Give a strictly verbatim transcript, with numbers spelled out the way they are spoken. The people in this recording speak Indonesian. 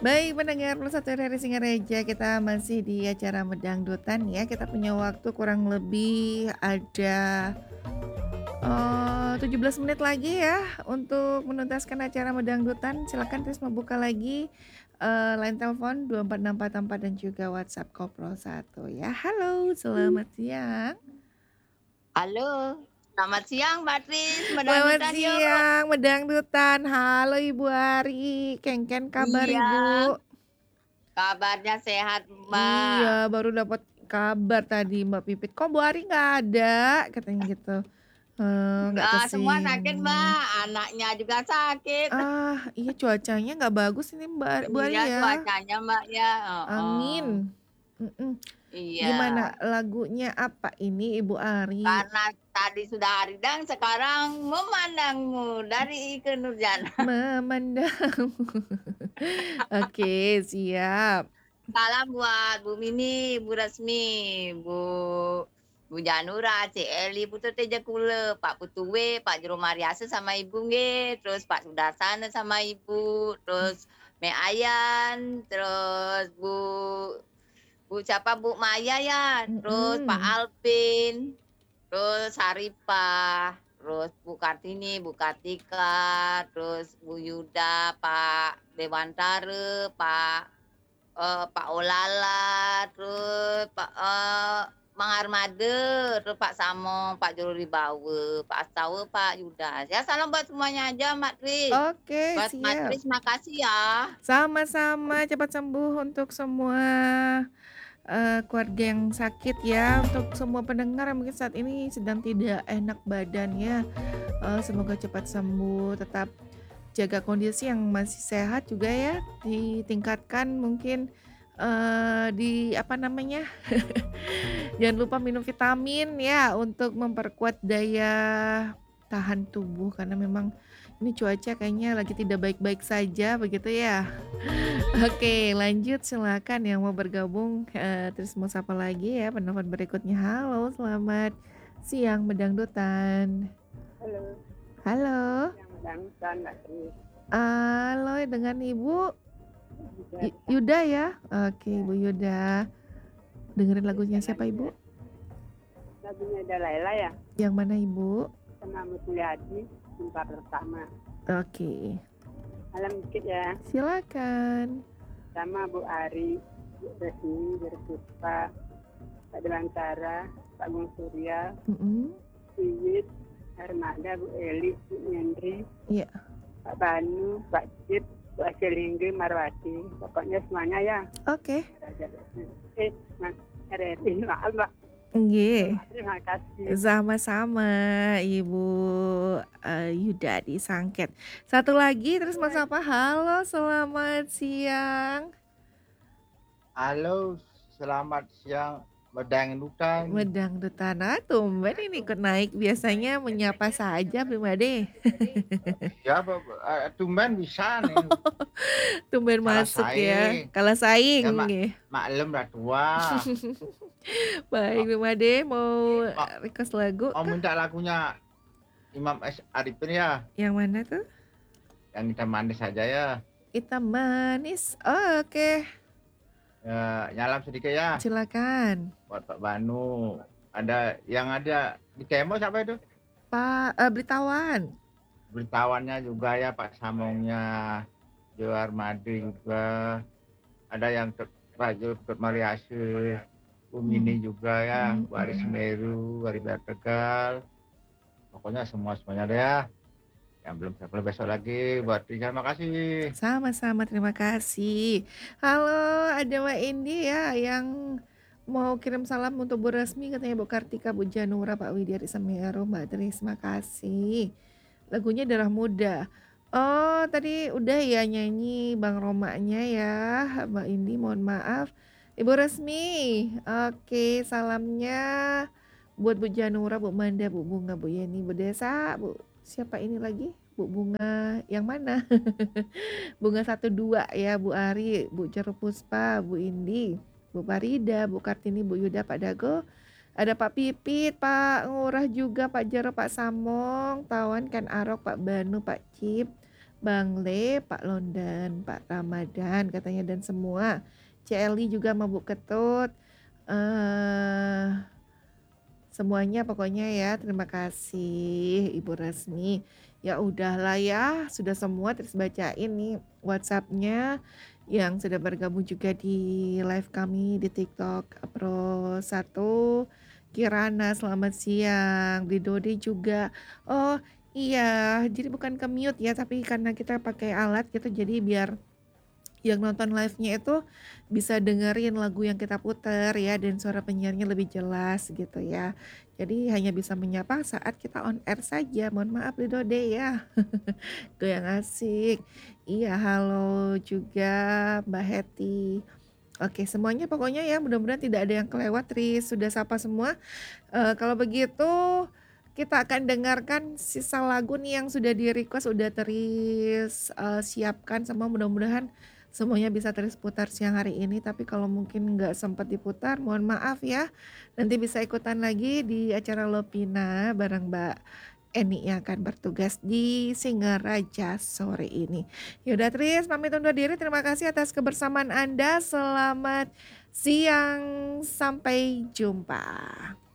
Baik, pendengar Plus satu dari Singareja, kita masih di acara Medangdutan ya. Kita punya waktu kurang lebih ada eee, tujuh belas menit lagi ya untuk menuntaskan acara Medangdutan. Silakan terus membuka lagi, eee, line telepon dua empat enam empat empat dan juga WhatsApp Koplo satu ya. Halo, selamat siang. Halo, selamat siang Mbak Tris, Selamat medang-dutan yuk. siang, Medangdutan. Halo Ibu Ari, kengken kabar Iya, Ibu? kabarnya sehat Iya, Mbak. baru dapat kabar tadi Mbak Pipit, "Kok Bu Ari nggak ada?" Katanya gitu, eee, nggak ke Eee, semua sakit sini. Mbak, anaknya juga sakit. Ah, iya cuacanya nggak bagus ini Mbak Ar Bu Ari Iya ya. cuacanya Mbak ya, heeh. Amin, mhm. Gimana Iya. lagunya apa ini Ibu Ari? Karena tadi sudah haridang, sekarang memandangmu dari Ikke Nurjanah. Memandangmu. Oke, siap. Salam buat Bu Mini, Bu Resmi, Bu Bu Janura, Cik Eli, Putu Teja Kule, Pak Putuwe, Pak Jero Mariase sama Ibu nggih, terus Pak Sudarsana sama Ibu, terus Mek Ayan, terus Bu Bu siapa, Bu Maya ya, terus Pak Mhm. Alpin, terus Haripah, terus Bu Kartini, Bu Kartika, terus Bu Yuda, Pak Dewantara, Pak Eee, Pak Olala, terus Pak eee, Mang Armade, terus Pak Samo, Pak Jorowibawa, Pak Astawa, Pak Yudas. Ya salam buat semuanya aja Mbak Tris. Oke, Buat Mbak siap. Tris makasih ya. Sama-sama, cepat sembuh untuk semua, eee, keluarga yang sakit ya, untuk semua pendengar yang mungkin saat ini sedang tidak enak badan ya, eee, semoga cepat sembuh, tetap jaga kondisi yang masih sehat juga ya, ditingkatkan mungkin, eee, di apa namanya, jangan lupa minum vitamin ya, untuk memperkuat daya tahan tubuh karena memang ini cuaca kayaknya lagi tidak baik-baik saja begitu ya. Oke lanjut silakan yang mau bergabung, eee, terus mau sapa lagi ya penelpon berikutnya. Halo, selamat siang Medangdutan. Halo, Halo. siang medangdutan Mbak Tris. Halo, dengan Ibu? Yuda Yu di Yuda Sangkep. ya? Oke Ya. Ibu Yuda. Dengerin lagunya Teruskan siapa lagunya. Ibu? Lagunya Dalaila ya? Yang mana Ibu? Sama Mulyadi, Cinta Pertama. Oke. Salam dikit ya. Silakan. Sama Bu Ari, Bu Resmi, Bu Puspa, Pak Dewantara, Pak Gung Surya, Mhm. Iwit, Armada, Bu Eli, Bu Yandri, Iya. Pak Banu, Pak Cip, Bu Asyelinggi, Marwati. Pokoknya semuanya ya. Oke. Eh, Mas R R I, maaf Mbak. Nggih. Terima kasih. Sama-sama Ibu, eee, Yuda di Sangket. Satu lagi terus mau sapa, halo selamat siang. Halo, selamat siang Medangdutan. Medangdutan, ah, tumben ini ikut naik, biasanya menyapa saja Bung Ade. Ya, be be eee, tumben bisa nih. Tumben Kalah masuk ya, saing. kalah Ya saing mak nggih. maklum dah tua. Baik O Bung Ade mau Mau request lagu mau kah? minta lagunya Imam S. Arifin ya? Yang mana tuh? Yang Hitam Manis aja ya. Hitam Manis, oke. Ya, nyalam sedikit ya. Silakan. Buat Pak Banu, ada yang ada di Kemo siapa itu? Pak eee, Beritawan. Beritawannya juga ya, Pak Samongnya, Joarmadi juga, ada yang tet Pak Jukut Mariase, Bu Mini juga ya, Bu Ari Mhm. Semeru, Bu Ari Tegal. Pokoknya semua-semuanya deh ya. Yang belum sampai besok lagi buat Rika, makasih. Sama-sama, terima kasih. Halo, ada Mbak Indi ya yang mau kirim salam untuk Bu Resmi katanya Bu Kartika, Bu Janura, Pak Widi Ari Semeru, Mbak Tris, makasih. Lagunya Darah Muda. Oh, tadi udah ya nyanyi Bang Romanya ya, Mbak Indi mohon maaf. Ibu Resmi, oke salamnya buat Bu Janura, Bu Manda, Bu Bunga, Bu Yeni, Bu Desa, Bu siapa ini lagi? Bu Bunga yang mana? Bunga satu dua ya, Bu Ari, Bu Jero Puspa, Bu Indi, Bu Farida, Bu Kartini, Bu Yuda, Pak Dago, ada Pak Pipit, Pak Ngurah juga, Pak Jero, Pak Samong, Tawan, Kan Arok, Pak Banu, Pak Cip, Bang Le, Pak London, Pak Ramadan katanya dan semua. Celi juga Mabuk Ketut, eee, semuanya pokoknya ya, terima kasih Ibu Resmi. Ya udahlah ya, sudah semua terus bacain nih WhatsApp-nya yang sudah bergabung juga di live kami di TikTok Pro satu, Kirana selamat siang, Ridodi juga. Oh iya, jadi bukan ke-mute ya, tapi karena kita pakai alat gitu jadi biar yang nonton live-nya itu bisa dengerin lagu yang kita puter ya dan suara penyiarnya lebih jelas gitu ya. Jadi hanya bisa menyapa saat kita on air saja. Mohon maaf Ridode ya. Goyang asik. Iya, halo juga Mbak Hetty. Oke, semuanya pokoknya ya mudah-mudahan tidak ada yang kelewat. Tris sudah sapa semua. Eee, kalau begitu kita akan dengarkan sisa lagu nih yang sudah di-request, udah Tris, eee, siapkan semua mudah-mudahan semuanya bisa Tris putar siang hari ini, tapi kalau mungkin nggak sempat diputar mohon maaf ya. Nanti bisa ikutan lagi di acara Lovina bareng Mbak Eni yang akan bertugas di Singaraja sore ini. Ya udah Tris pamit undur diri, terima kasih atas kebersamaan Anda, selamat siang, sampai jumpa.